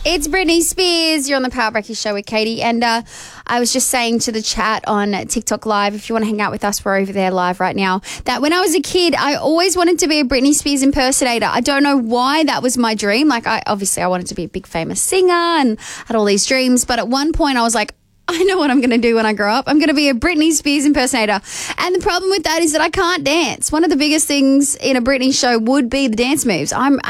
It's Britney Spears. You're on the Power Breakfast Show with Katie. And I was just saying to the chat on TikTok Live, if you want to hang out with us, we're over there live right now, that when I was a kid, I always wanted to be a Britney Spears impersonator. I don't know why that was my dream. Like, I wanted to be a big famous singer and had all these dreams. But at one point I was like, I know what I'm going to do when I grow up. I'm going to be a Britney Spears impersonator. And the problem with that is that I can't dance. One of the biggest things in a Britney show would be the dance moves. I'm